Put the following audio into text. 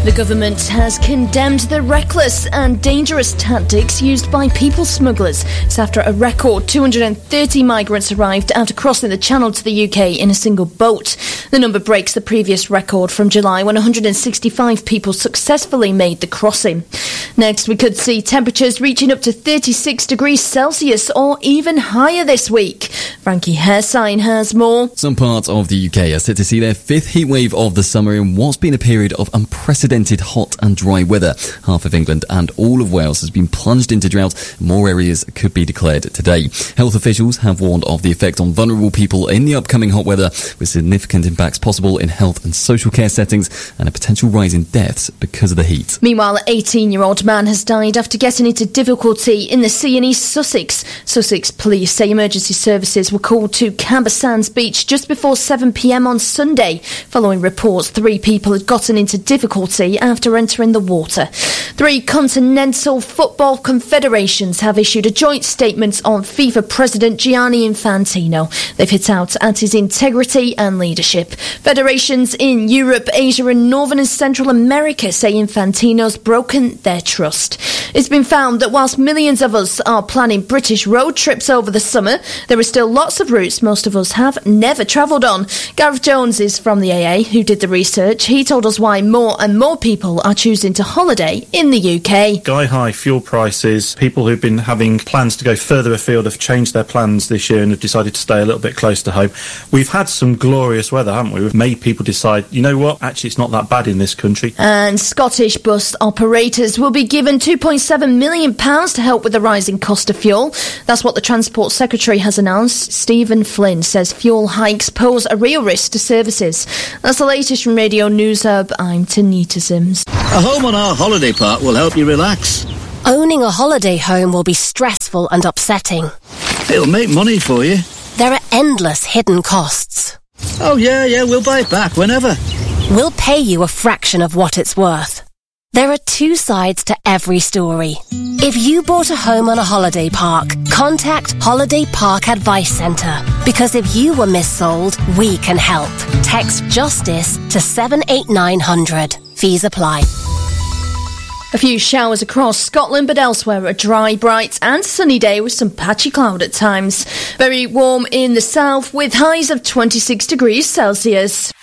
The government has condemned the reckless and dangerous tactics used by people smugglers. It's after a record 230 migrants arrived after crossing the Channel to the UK in a single boat. The number breaks the previous record from July when 165 people successfully made the crossing. Next, we could see temperatures reaching up to 36 degrees Celsius or even higher this week. Frankie Hairsign has more. Some parts of the UK are set to see their fifth heatwave of the summer in what's been a period of unprecedented hot and dry weather. Half of England and all of Wales has been plunged into drought. More areas could be declared today. Health officials have warned of the effect on vulnerable people in the upcoming hot weather, with significant impacts possible in health and social care settings and a potential rise in deaths because of the heat. Meanwhile, an 18-year-old man has died after getting into difficulty in the sea in East Sussex. Sussex police say emergency services were called to Camber Sands Beach just before 7 p.m. on Sunday, following reports 3 people had gotten into difficulty after entering the water. 3 continental football confederations have issued a joint statement on FIFA President Gianni Infantino. They've hit out at his integrity and leadership. Federations in Europe, Asia and Northern and Central America say Infantino's broken their trust. It's been found that whilst millions of us are planning British road trips over the summer, there are still lots of routes most of us have never travelled on. Gareth Jones is from the AA, who did the research. He told us why more and more people are choosing to holiday in the UK. Sky-high fuel prices, people who've been having plans to go further afield have changed their plans this year and have decided to stay a little bit close to home. We've had some glorious weather, haven't we? We've made people decide, you know what, actually it's not that bad in this country. And Scottish bus operators will be given £2.7 million to help with the rising cost of fuel. That's what the Transport Secretary has announced. Stephen Flynn says fuel hikes pose a real risk to services. That's the latest from Radio News Hub. I'm Tanita Sims. A home on our holiday park will help you relax. Owning a holiday home will be stressful and upsetting. It'll make money for you. There are endless hidden costs. Oh, yeah, we'll buy it back whenever. We'll pay you a fraction of what it's worth. There are 2 sides to every story. If you bought a home on a holiday park, contact Holiday Park Advice Centre. Because if you were missold, we can help. Text JUSTICE to 78900. Fees apply. A few showers across Scotland, but elsewhere a dry, bright and sunny day with some patchy cloud at times. Very warm in the south with highs of 26 degrees Celsius.